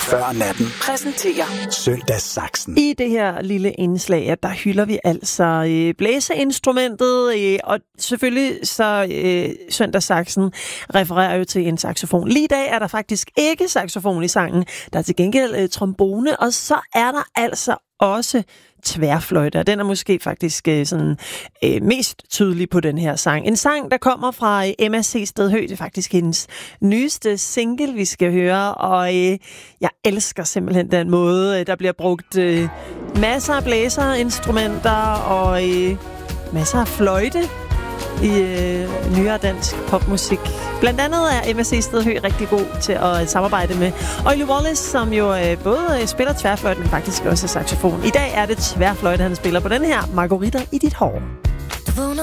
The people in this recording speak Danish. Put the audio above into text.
før natten præsenterer Søndagssaksen. I det her lille indslag, der hylder vi altså blæseinstrumentet, og selvfølgelig så Søndagssaksen refererer jo til en saxofon. Lige i dag er der faktisk ikke saxofon i sangen, der er til gengæld trombone, og så er der altså også tværfløjte, og den er måske faktisk mest tydelig på den her sang. En sang, der kommer fra Emma C. Stedhøj, det er faktisk hendes nyeste single, vi skal høre, og jeg elsker simpelthen den måde, der bliver brugt masser af blæserinstrumenter og masser af fløjte i nyere dansk popmusik. Blandt andet er Emma C. Stedhøj rigtig god til at samarbejde med Oily Wallace, som jo både spiller tværfløjte, men faktisk også saxofon. I dag er det tværfløjte, han spiller på den her Margaritter i dit hår. Du vågner